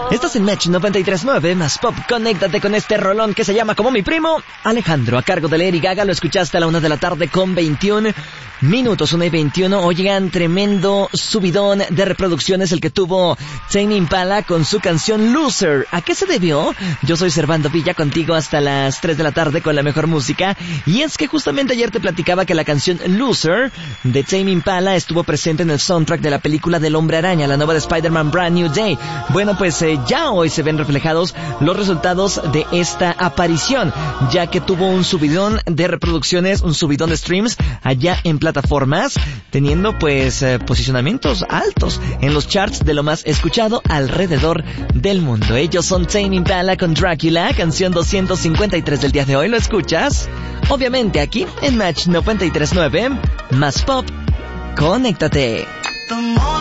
Estás en Match 93.9, más pop. Conéctate con este rolón que se llama Como mi primo Alejandro, a cargo de Lady Gaga. Lo escuchaste a la 1 de la tarde con 21 minutos, 1:21. Oigan, tremendo subidón de reproducciones el que tuvo Tame Impala con su canción Loser. ¿A qué se debió? Yo soy Servando Villa, contigo hasta las 3 de la tarde con la mejor música. Y es que justamente ayer te platicaba que la canción Loser de Tame Impala estuvo presente en el soundtrack de la película del Hombre Araña, la nueva de Spider-Man Brand New Day. Bueno, pues ya hoy se ven reflejados los resultados de esta aparición, ya que tuvo un subidón de reproducciones, un subidón de streams allá en plataformas, teniendo pues posicionamientos altos en los charts de lo más escuchado alrededor del mundo. Ellos son Tame Impala con Dracula, canción 253 del día de hoy. ¿Lo escuchas? Obviamente aquí en Match 93.9, más pop. Conéctate.